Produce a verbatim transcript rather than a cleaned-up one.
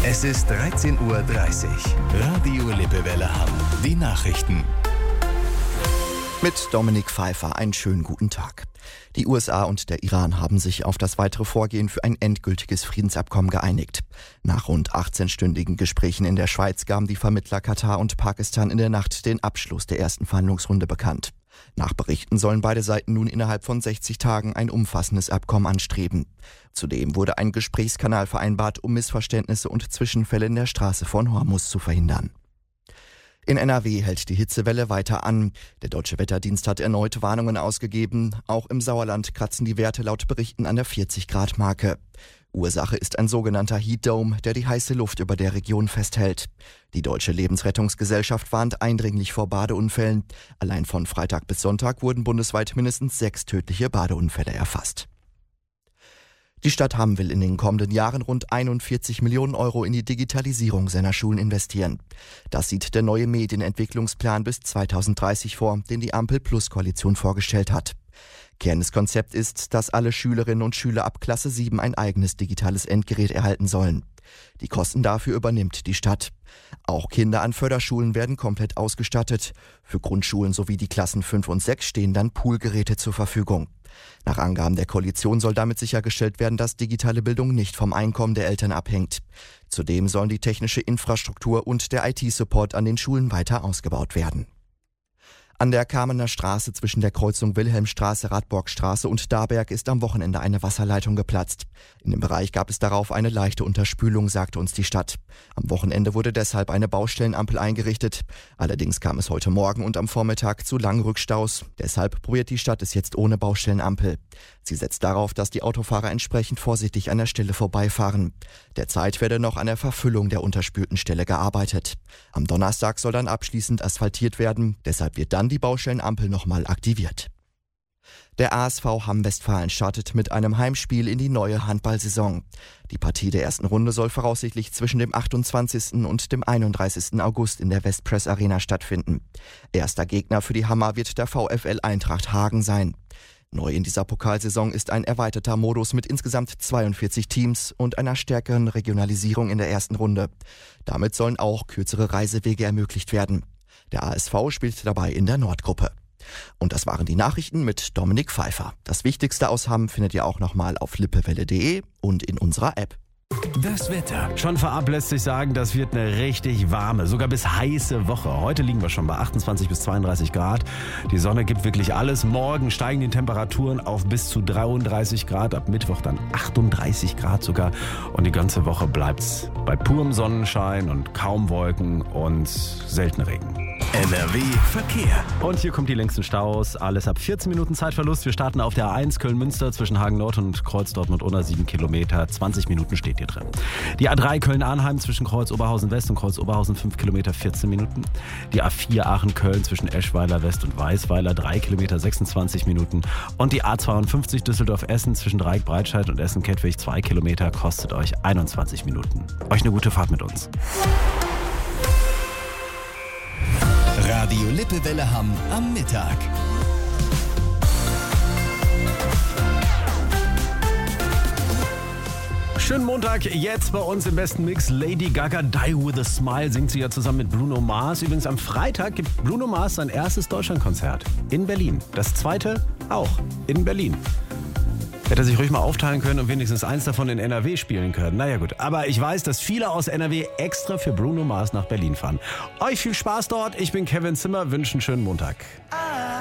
Es ist dreizehn Uhr dreißig. Radio Lippewelle Hamm. Die Nachrichten. Mit Dominik Pfeiffer einen schönen guten Tag. Die U S A und der Iran haben sich auf das weitere Vorgehen für ein endgültiges Friedensabkommen geeinigt. Nach rund achtzehnstündigen Gesprächen in der Schweiz gaben die Vermittler Katar und Pakistan in der Nacht den Abschluss der ersten Verhandlungsrunde bekannt. Nach Berichten sollen beide Seiten nun innerhalb von sechzig Tagen ein umfassendes Abkommen anstreben. Zudem wurde ein Gesprächskanal vereinbart, um Missverständnisse und Zwischenfälle in der Straße von Hormuz zu verhindern. In N R W hält die Hitzewelle weiter an. Der Deutsche Wetterdienst hat erneut Warnungen ausgegeben. Auch im Sauerland kratzen die Werte laut Berichten an der vierzig-Grad-Marke. Ursache ist ein sogenannter Heat Dome, der die heiße Luft über der Region festhält. Die Deutsche Lebensrettungsgesellschaft warnt eindringlich vor Badeunfällen. Allein von Freitag bis Sonntag wurden bundesweit mindestens sechs tödliche Badeunfälle erfasst. Die Stadt Hamm will in den kommenden Jahren rund einundvierzig Millionen Euro in die Digitalisierung seiner Schulen investieren. Das sieht der neue Medienentwicklungsplan bis zweitausenddreißig vor, den die Ampel-Plus-Koalition vorgestellt hat. Kern des Konzepts ist, dass alle Schülerinnen und Schüler ab Klasse sieben ein eigenes digitales Endgerät erhalten sollen. Die Kosten dafür übernimmt die Stadt. Auch Kinder an Förderschulen werden komplett ausgestattet. Für Grundschulen sowie die Klassen fünf und sechs stehen dann Poolgeräte zur Verfügung. Nach Angaben der Koalition soll damit sichergestellt werden, dass digitale Bildung nicht vom Einkommen der Eltern abhängt. Zudem sollen die technische Infrastruktur und der I T-Support an den Schulen weiter ausgebaut werden. An der Kamener Straße zwischen der Kreuzung Wilhelmstraße, Radborgstraße und Darberg ist am Wochenende eine Wasserleitung geplatzt. In dem Bereich gab es darauf eine leichte Unterspülung, sagte uns die Stadt. Am Wochenende wurde deshalb eine Baustellenampel eingerichtet. Allerdings kam es heute Morgen und am Vormittag zu langen Rückstaus. Deshalb probiert die Stadt es jetzt ohne Baustellenampel. Sie setzt darauf, dass die Autofahrer entsprechend vorsichtig an der Stelle vorbeifahren. Derzeit werde noch an der Verfüllung der unterspülten Stelle gearbeitet. Am Donnerstag soll dann abschließend asphaltiert werden. Deshalb wird dann die Baustellenampel nochmal aktiviert. Der A S V Hamm-Westfalen startet mit einem Heimspiel in die neue Handballsaison. Die Partie der ersten Runde soll voraussichtlich zwischen dem achtundzwanzigsten und dem einunddreißigsten August in der Westpress Arena stattfinden. Erster Gegner für die Hammer wird der VfL Eintracht Hagen sein. Neu in dieser Pokalsaison ist ein erweiterter Modus mit insgesamt zweiundvierzig Teams und einer stärkeren Regionalisierung in der ersten Runde. Damit sollen auch kürzere Reisewege ermöglicht werden. Der A S V spielt dabei in der Nordgruppe. Und das waren die Nachrichten mit Dominik Pfeiffer. Das Wichtigste aus Hamm findet ihr auch nochmal auf lippewelle punkt de und in unserer App. Das Wetter. Schon vorab lässt sich sagen, das wird eine richtig warme, sogar bis heiße Woche. Heute liegen wir schon bei achtundzwanzig bis zweiunddreißig Grad. Die Sonne gibt wirklich alles. Morgen steigen die Temperaturen auf bis zu dreiunddreißig Grad. Ab Mittwoch dann achtunddreißig Grad sogar. Und die ganze Woche bleibt's bei purem Sonnenschein und kaum Wolken und selten Regen. N R W Verkehr. Und hier kommt die längsten Staus. Alles ab vierzehn Minuten Zeitverlust. Wir starten auf der A eins Köln-Münster zwischen Hagen-Nord und Kreuz Dortmund-Unna, sieben Kilometer. zwanzig Minuten steht hier drin. Die A drei Köln-Arnheim zwischen Kreuz-Oberhausen-West und Kreuz-Oberhausen, fünf Kilometer, vierzehn Minuten. Die A vier Aachen-Köln zwischen Eschweiler-West und Weißweiler, drei Kilometer, sechsundzwanzig Minuten. Und die A zweiundfünfzig Düsseldorf-Essen zwischen Dreieck-Breitscheid und Essen-Kettwig, zwei Kilometer, kostet euch einundzwanzig Minuten. Euch eine gute Fahrt mit uns. Radio Lippewelle Hamm am Mittag. Schönen Montag, jetzt bei uns im besten Mix. Lady Gaga, Die With A Smile, singt sie ja zusammen mit Bruno Mars. Übrigens am Freitag gibt Bruno Mars sein erstes Deutschlandkonzert in Berlin. Das zweite auch in Berlin. Hätte er sich ruhig mal aufteilen können und wenigstens eins davon in N R W spielen können. Naja gut, aber ich weiß, dass viele aus N R W extra für Bruno Mars nach Berlin fahren. Euch viel Spaß dort. Ich bin Kevin Zimmer, wünsche einen schönen Montag.